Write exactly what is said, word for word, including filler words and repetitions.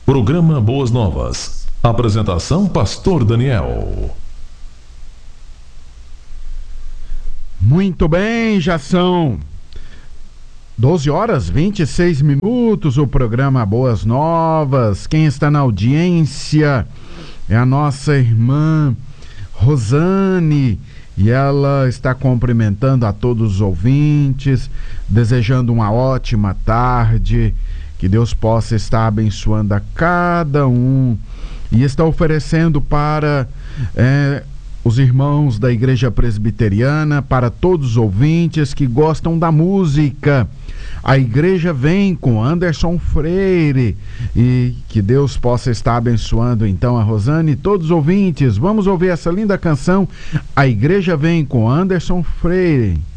Programa Boas Novas. Apresentação Pastor Daniel. Muito bem, já são doze horas e vinte e seis minutos, o programa Boas Novas. Quem está na audiência é a nossa irmã Rosane, e ela está cumprimentando a todos os ouvintes, desejando uma ótima tarde, que Deus possa estar abençoando a cada um, e está oferecendo para é, os irmãos da Igreja Presbiteriana, para todos os ouvintes que gostam da música. A igreja vem com Anderson Freire, e que Deus possa estar abençoando então a Rosane e todos os ouvintes. Vamos ouvir essa linda canção, A Igreja Vem com Anderson Freire.